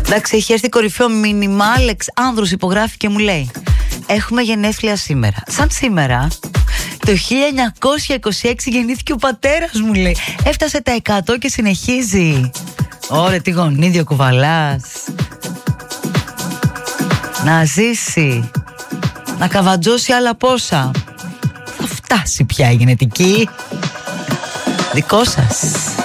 Εντάξει, έχει έρθει κορυφαίο μήνυμα. Άλεξ Άνδρους υπογράφει και μου λέει: έχουμε γενέθλια σήμερα. Σαν σήμερα, το 1926 γεννήθηκε ο πατέρας μου, λέει. Έφτασε τα 100 και συνεχίζει. Ωραία, τι γονίδιο κουβαλάς. Να ζήσει, να καβατζώσει άλλα πόσα. Θα φτάσει πια η γενετική. Δικό σας.